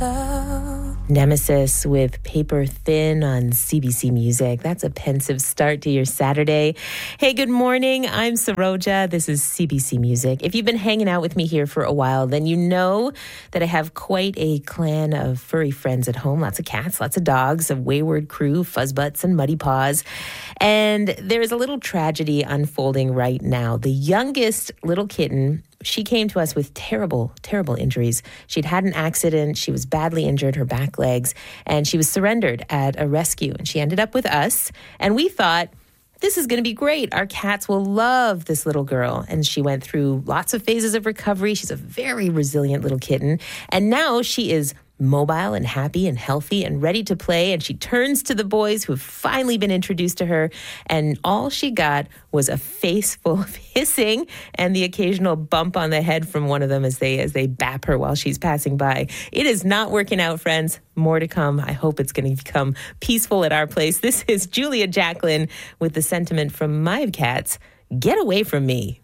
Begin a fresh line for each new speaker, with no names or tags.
Nemesis with Paper Thin on CBC Music. That's a pensive start to your Saturday. Hey, good morning. I'm Saroja. This is CBC Music. If you've been hanging out with me here for a while, then you know that I have quite a clan of furry friends at home. Lots of cats, lots of dogs, a wayward crew, fuzzbutts and muddy paws. And there's a little tragedy unfolding right now. The youngest little kitten, she came to us with terrible, terrible injuries. She'd had an accident. She was badly injured, her back legs, and she was surrendered at a rescue. And she ended up with us. And we thought, this is going to be great. Our cats will love this little girl. And she went through lots of phases of recovery. She's a very resilient little kitten. And now she is mobile and happy and healthy and ready to play. And she turns to the boys who have finally been introduced to her. And all she got was a face full of hissing and the occasional bump on the head from one of them as they bap her while she's passing by. It is not working out, friends. More to come. I hope it's going to become peaceful at our place. This is Julia Jacklin with the sentiment from my cats, get away from me.